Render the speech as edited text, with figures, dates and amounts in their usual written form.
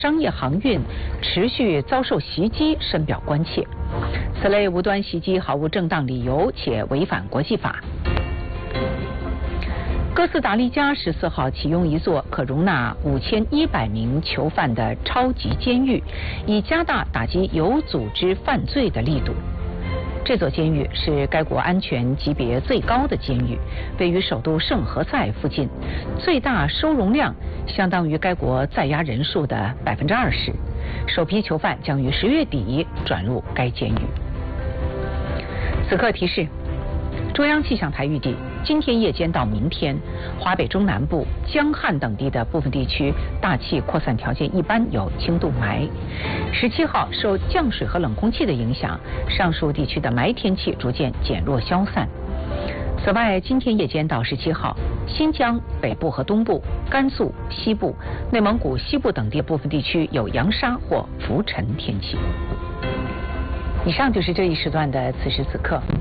商业航运持续遭受袭击，深表关切。此类无端袭击毫无正当理由，且违反国际法。哥斯达黎加14号启用一座可容纳5100名囚犯的超级监狱，以加大打击有组织犯罪的力度。这座监狱是该国安全级别最高的监狱，位于首都圣何塞附近，最大收容量相当于该国在押人数的20%。首批囚犯将于10月底转入该监狱。此刻提示：中央气象台预计，今天夜间到明天，华北中南部、江汉等地的部分地区大气扩散条件一般，有轻度霾。17号受降水和冷空气的影响，上述地区的霾天气逐渐减弱消散。此外，今天夜间到17号，新疆北部和东部、甘肃西部、内蒙古西部等地部分地区有扬沙或浮尘天气。以上就是这一时段的此时此刻。